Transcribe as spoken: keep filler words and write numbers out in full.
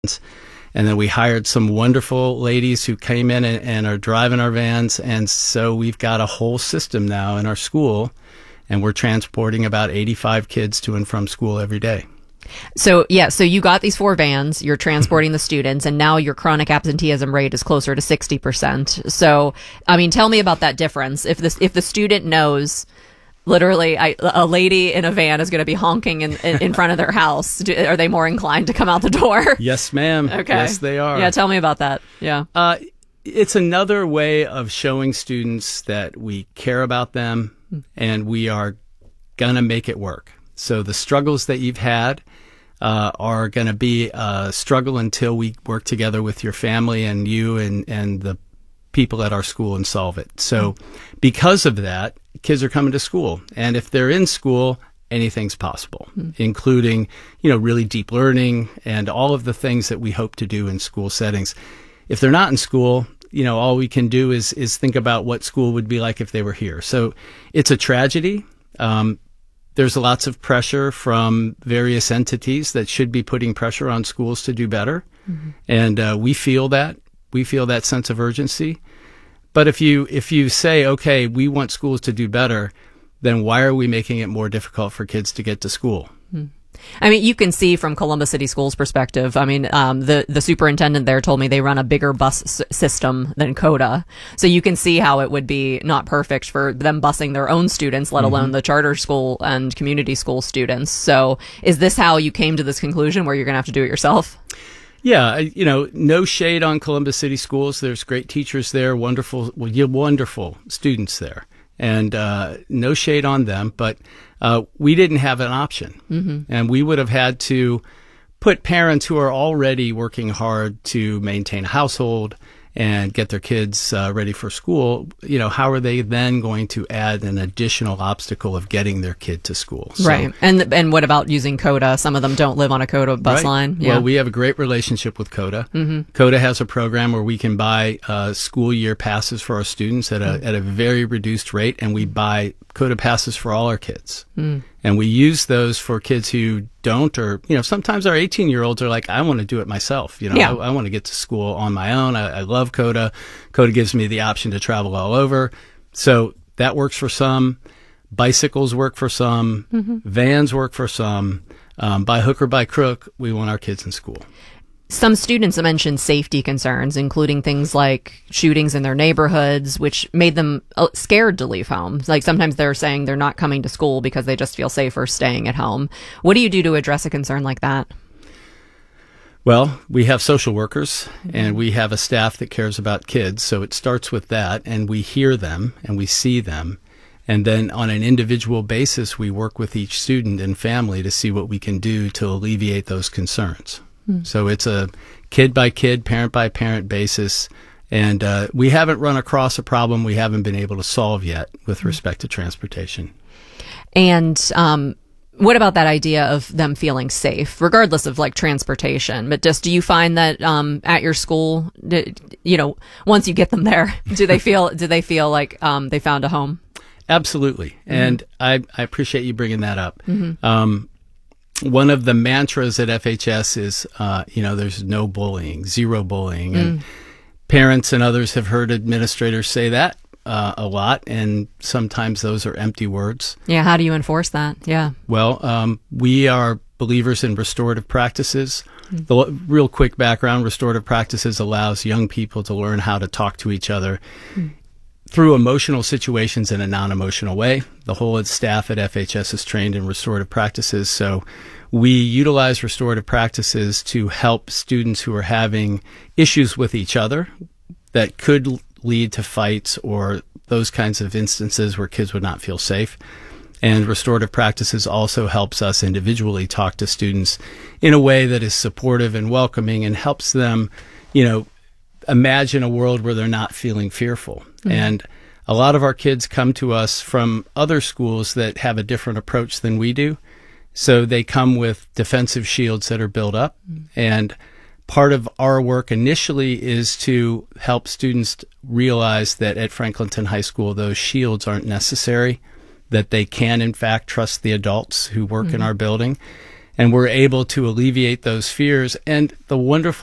And then we hired some wonderful ladies who came in and, and are driving our vans. And so we've got a whole system now in our school, and we're transporting about eighty-five kids to and from school every day. So, yeah, so you got these four vans, you're transporting the students, and now your chronic absenteeism rate is closer to sixty percent. So, I mean, tell me about that difference. If this, if the student knows literally I, a lady in a van is going to be honking in, in, in front of their house, do, are they more inclined to come out the door? Yes, ma'am. Okay. Yes, they are. Yeah, tell me about that. Yeah. Uh, it's another way of showing students that we care about them and we are going to make it work. So the struggles that you've had uh, are going to be a struggle until we work together with your family and you and, and the people at our school and solve it. So because of that, kids are coming to school. And if they're in school, anything's possible, mm. including, you know, really deep learning and all of the things that we hope to do in school settings. If they're not in school, you know, all we can do is is think about what school would be like if they were here. So it's a tragedy. Um, there's lots of pressure from various entities that should be putting pressure on schools to do better. Mm-hmm. And uh, we feel that. We feel that sense of urgency. But if you if you say, okay, we want schools to do better, then why are we making it more difficult for kids to get to school? Mm. I mean, you can see from Columbus City Schools' perspective. I mean, um, the the superintendent there told me they run a bigger bus s- system than CODA, so you can see how it would be not perfect for them busing their own students, let alone mm-hmm. the charter school and community school students. So, is this how you came to this conclusion, where you're going to have to do it yourself? Yeah, you know, no shade on Columbus City Schools. There's great teachers there, wonderful, wonderful students there, and uh, no shade on them. But uh, we didn't have an option, mm-hmm. and we would have had to put parents who are already working hard to maintain a household and get their kids uh, ready for school. You know, how are they then going to add an additional obstacle of getting their kid to school? So, right. And and what about using CODA? Some of them don't live on a CODA bus right. line. Yeah. Well, we have a great relationship with CODA. Mm-hmm. CODA has a program where we can buy uh, school year passes for our students at a mm. at a very reduced rate, and we buy CODA passes for all our kids. Mm. And we use those for kids who don't, or, you know, sometimes our eighteen-year-olds are like, I want to do it myself. You know, yeah. I, I want to get to school on my own. I, I love CODA. CODA gives me the option to travel all over. So that works for some. Bicycles work for some. Mm-hmm. Vans work for some. Um, by hook or by crook, we want our kids in school. Some students mentioned safety concerns, including things like shootings in their neighborhoods, which made them scared to leave home. Like sometimes they're saying they're not coming to school because they just feel safer staying at home. What do you do to address a concern like that? Well, we have social workers and we have a staff that cares about kids. So it starts with that, and we hear them and we see them. And then on an individual basis, we work with each student and family to see what we can do to alleviate those concerns. So it's a kid by kid, parent by parent basis. And uh, we haven't run across a problem we haven't been able to solve yet with respect to transportation. And um, what about that idea of them feeling safe, regardless of like transportation? But just do you find that um, at your school, you know, once you get them there, do they feel do they feel like um, they found a home? Absolutely. Mm-hmm. And I, I appreciate you bringing that up. Mm-hmm. Um, One of the mantras at F H S is, uh, you know, there's no bullying, zero bullying. And mm. parents and others have heard administrators say that uh, a lot, and sometimes those are empty words. Yeah, how do you enforce that? Yeah. Well, um, we are believers in restorative practices. Mm. The real quick background, restorative practices allows young people to learn how to talk to each other mm. through emotional situations in a non-emotional way. The whole staff at F H S is trained in restorative practices, so we utilize restorative practices to help students who are having issues with each other that could lead to fights or those kinds of instances where kids would not feel safe. And restorative practices also helps us individually talk to students in a way that is supportive and welcoming and helps them, you know, imagine a world where they're not feeling fearful. Mm-hmm. And a lot of our kids come to us from other schools that have a different approach than we do. So they come with defensive shields that are built up. Mm-hmm. And part of our work initially is to help students realize that at Franklinton High School, those shields aren't necessary, that they can, in fact, trust the adults who work mm-hmm. in our building. and we're able to alleviate those fears. And the wonderful